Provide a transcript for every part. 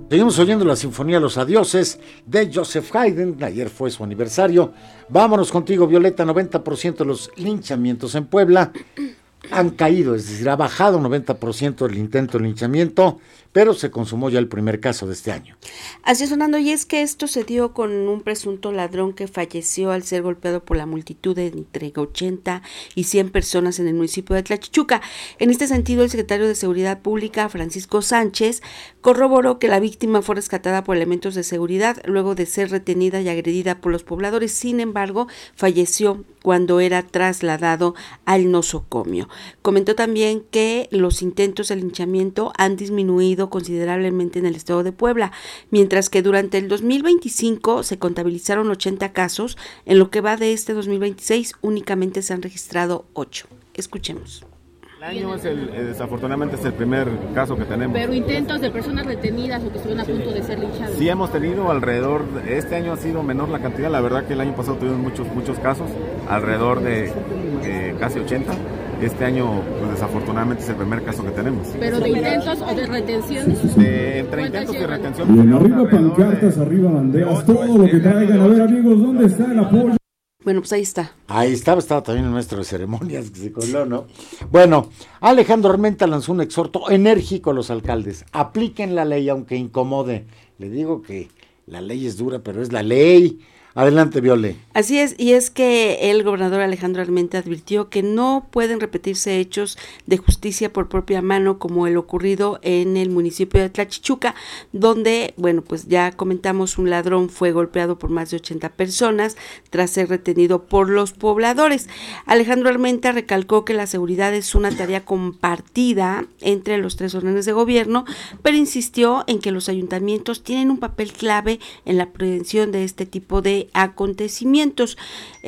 Seguimos oyendo la Sinfonía Los Adioses de Joseph Haydn. Ayer fue su aniversario. Vámonos contigo, Violeta. 90% de los linchamientos en Puebla han caído, es decir, ha bajado 90% el intento de linchamiento, pero se consumó ya el primer caso de este año. Así es, Fernando, y es que esto se dio con un presunto ladrón que falleció al ser golpeado por la multitud de entre 80 y 100 personas en el municipio de Tlachichuca. En este sentido, el secretario de Seguridad Pública, Francisco Sánchez, corroboró que la víctima fue rescatada por elementos de seguridad luego de ser retenida y agredida por los pobladores. Sin embargo, falleció cuando era trasladado al nosocomio. Comentó también que los intentos de linchamiento han disminuido considerablemente en el estado de Puebla, mientras que durante el 2025 se contabilizaron 80 casos, en lo que va de este 2026 únicamente se han registrado 8. Escuchemos. El año desafortunadamente es el primer caso que tenemos. Pero intentos de personas retenidas o que estuvieron a punto de ser linchadas. Sí hemos tenido alrededor, este año ha sido menor la cantidad, la verdad que el año pasado tuvimos muchos casos, alrededor de casi 80. Este año, pues desafortunadamente es el primer caso que tenemos. ¿Pero de intentos o de retenciones? Entre intentos y retenciones. Bien, arriba pancartas, arriba banderas, todo lo que traigan. A ver, amigos, ¿dónde está el apoyo? Bueno, pues ahí está. Ahí estaba también el maestro de ceremonias que se coló, ¿no? Bueno, Alejandro Armenta lanzó un exhorto enérgico a los alcaldes. Apliquen la ley aunque incomode. Le digo que la ley es dura, pero es la ley. Adelante, Viole. Así es, y es que el gobernador Alejandro Armenta advirtió que no pueden repetirse hechos de justicia por propia mano como el ocurrido en el municipio de Tlachichuca, donde, bueno, pues ya comentamos, un ladrón fue golpeado por más de 80 personas tras ser retenido por los pobladores. Alejandro Armenta recalcó que la seguridad es una tarea compartida entre los 3 órdenes de gobierno, pero insistió en que los ayuntamientos tienen un papel clave en la prevención de este tipo de acontecimientos.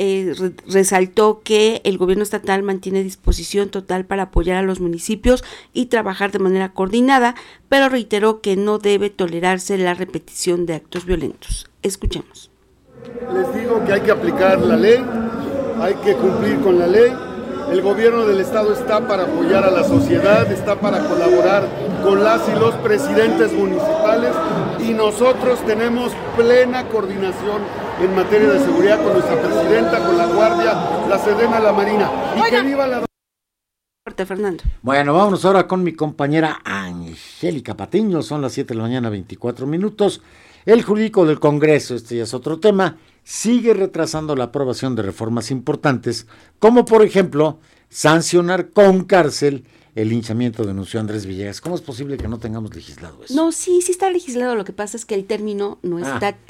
Resaltó que el gobierno estatal mantiene disposición total para apoyar a los municipios y trabajar de manera coordinada, pero reiteró que no debe tolerarse la repetición de actos violentos. Escuchemos. Les digo que hay que aplicar la ley, hay que cumplir con la ley. El gobierno del estado está para apoyar a la sociedad, está para colaborar con las y los presidentes municipales y nosotros tenemos plena coordinación en materia de seguridad con nuestra presidenta, con la Guardia, la Sedena, la Marina. Y que viva la... Fernando. Bueno, vámonos ahora con mi compañera Angélica Patiño. Son las 7 de la mañana, 24 minutos. El jurídico del Congreso, este ya es otro tema, sigue retrasando la aprobación de reformas importantes, como por ejemplo, sancionar con cárcel el linchamiento, denunció Andrés Villegas. ¿Cómo es posible que no tengamos legislado eso? No, sí está legislado, lo que pasa es que el término no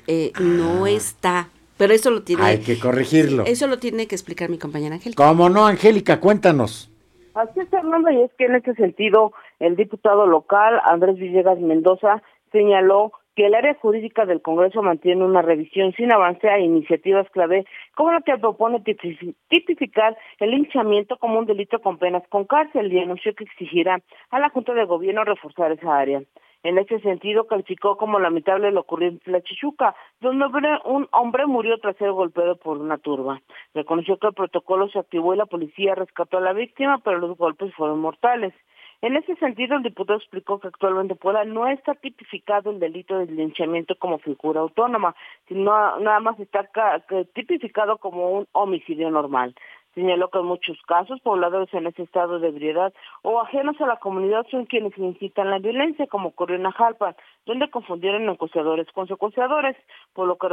está, pero eso lo tiene... Hay que corregirlo. Eso lo tiene que explicar mi compañera Angélica. ¿Cómo no, Angélica? Cuéntanos. Así es, Fernando, y es que en este sentido, el diputado local, Andrés Villegas Mendoza, señaló que el área jurídica del Congreso mantiene una revisión sin avance a iniciativas clave como la que propone tipificar el linchamiento como un delito con penas con cárcel y anunció que exigirá a la Junta de Gobierno reforzar esa área. En ese sentido, calificó como lamentable lo ocurrido en Tlachichuca, donde un hombre murió tras ser golpeado por una turba. Reconoció que el protocolo se activó y la policía rescató a la víctima, pero los golpes fueron mortales. En ese sentido, el diputado explicó que actualmente Puebla no está tipificado el delito de linchamiento como figura autónoma, sino nada más está tipificado como un homicidio normal. Señaló que en muchos casos, pobladores en ese estado de ebriedad o ajenos a la comunidad son quienes incitan la violencia, como ocurrió en Ajalpan, donde confundieron negociadores con secuestradores, por lo que